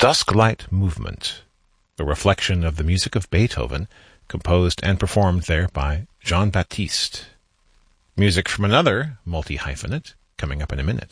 Dusklight Movement, a reflection of the music of Beethoven, composed and performed there by Jean Baptiste. Music from another multi-hyphenate coming up in a minute.